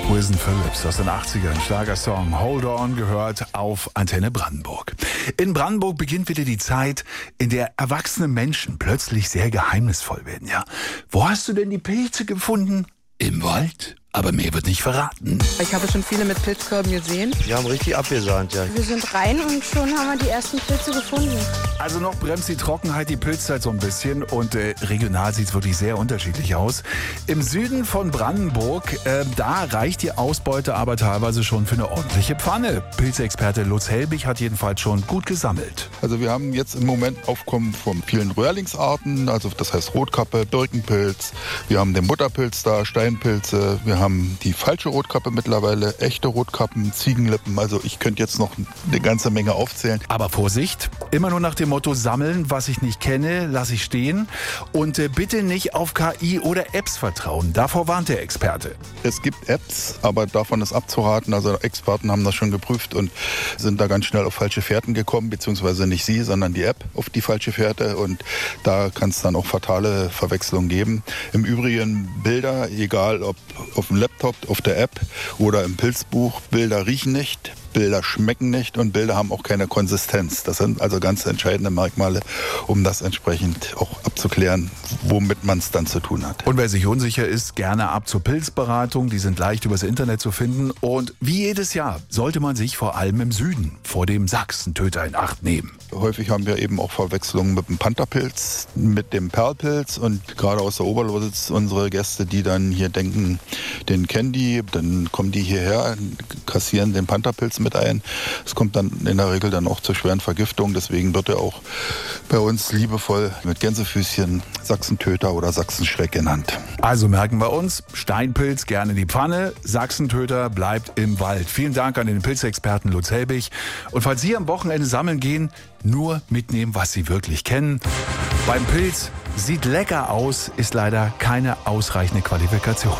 Wilson Phillips aus den 80ern, starker Song, Hold On, gehört auf Antenne Brandenburg. In Brandenburg beginnt wieder die Zeit, in der erwachsene Menschen plötzlich sehr geheimnisvoll werden, ja. Wo hast du denn die Pilze gefunden? Im Wald. Aber mehr wird nicht verraten. Ich habe schon viele mit Pilzkörben gesehen. Wir haben richtig abgesahnt, ja. Wir sind rein und schon haben wir die ersten Pilze gefunden. Also noch bremst die Trockenheit die Pilzzeit so ein bisschen und regional sieht es wirklich sehr unterschiedlich aus. Im Süden von Brandenburg, da reicht die Ausbeute aber teilweise schon für eine ordentliche Pfanne. Pilzexperte Lutz Helbig hat jedenfalls schon gut gesammelt. Also wir haben jetzt im Moment Aufkommen von vielen Röhrlingsarten, also das heißt Rotkappe, Birkenpilz, wir haben den Butterpilz da, Steinpilze, wir haben die falsche Rotkappe mittlerweile, echte Rotkappen, Ziegenlippen. Also ich könnte jetzt noch eine ganze Menge aufzählen. Aber Vorsicht, immer nur nach dem Motto sammeln, was ich nicht kenne, lasse ich stehen. Und bitte nicht auf KI oder Apps vertrauen. Davor warnt der Experte. Es gibt Apps, aber davon ist abzuraten. Also Experten haben das schon geprüft und sind da ganz schnell auf falsche Fährten gekommen, beziehungsweise nicht sie, sondern die App auf die falsche Fährte. Und da kann es dann auch fatale Verwechslungen geben. Im Übrigen Bilder, egal ob auf dem Laptop, auf der App oder im Pilzbuch, Bilder riechen nicht, Bilder schmecken nicht und Bilder haben auch keine Konsistenz. Das sind also ganz entscheidende Merkmale, um das entsprechend auch abzuklären, womit man es dann zu tun hat. Und wer sich unsicher ist, gerne ab zur Pilzberatung. Die sind leicht übers Internet zu finden. Und wie jedes Jahr sollte man sich vor allem im Süden vor dem Sachsentöter in Acht nehmen. Häufig haben wir eben auch Verwechslungen mit dem Pantherpilz, mit dem Perlpilz und gerade aus der Oberlausitz unsere Gäste, die dann hier denken, den kennen die, dann kommen die hierher, kassieren den Pantherpilz mit ein. Es kommt dann in der Regel dann auch zu schweren Vergiftungen, deswegen wird er auch bei uns liebevoll mit Gänsefüßchen Sachsentöter oder Sachsenschreck genannt. Also merken wir uns, Steinpilz gerne in die Pfanne, Sachsentöter bleibt im Wald. Vielen Dank an den Pilzexperten Lutz Helbig. Und falls Sie am Wochenende sammeln gehen, nur mitnehmen, was Sie wirklich kennen. Beim Pilz sieht lecker aus, ist leider keine ausreichende Qualifikation.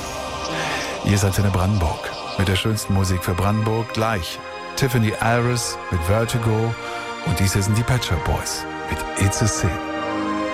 Hier ist Antenne Brandenburg mit der schönsten Musik für Brandenburg gleich. Tiffany Iris mit Vertigo und dies sind die Pet Shop Boys mit It's a Sin.